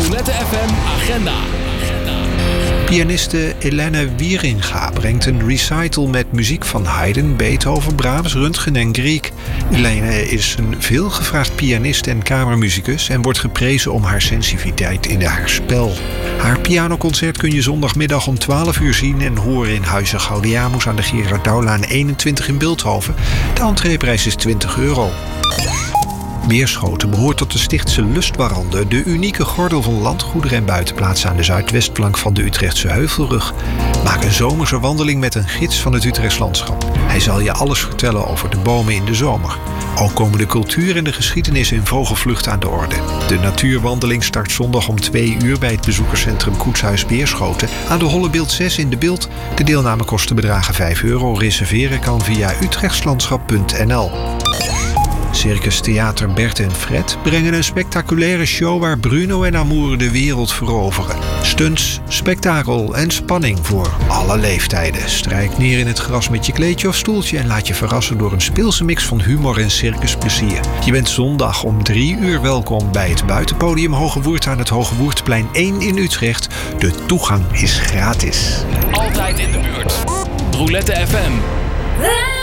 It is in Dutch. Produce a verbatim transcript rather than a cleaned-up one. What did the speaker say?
Roulette F M Agenda. Pianiste Elena Wieringa brengt een recital met muziek van Haydn, Beethoven, Brahms, Röntgen en Grieg. Elena is een veelgevraagd pianist en kamermuzikus en wordt geprezen om haar sensitiviteit in haar spel. Haar pianoconcert kun je zondagmiddag om twaalf uur zien en horen in Huize Gaudiamus aan de Gerard Douwlaan eenentwintig in Bilthoven. De entreeprijs is twintig euro. Beerschoten behoort tot de Stichtse Lustwarande, de unieke gordel van landgoederen en buitenplaatsen aan de zuidwestflank van de Utrechtse Heuvelrug. Maak een zomerse wandeling met een gids van het Utrechts landschap. Hij zal je alles vertellen over de bomen in de zomer. Ook komen de cultuur en de geschiedenis in vogelvlucht aan de orde. De natuurwandeling start zondag om twee uur bij het bezoekerscentrum Koetshuis Beerschoten aan de Hollebeeld zes in de Bilt. De deelnamekosten bedragen vijf euro. Reserveren kan via utrechtslandschap punt n l. Circus Theater Bert en Fred brengen een spectaculaire show waar Bruno en Amour de wereld veroveren. Stunts, spektakel en spanning voor alle leeftijden. Strijk neer in het gras met je kleedje of stoeltje en laat je verrassen door een speelse mix van humor en circusplezier. Je bent zondag om drie uur welkom bij het buitenpodium Hoge Woerd aan het Hoge Woerdplein één in Utrecht. De toegang is gratis. Altijd in de buurt. Roulette F M.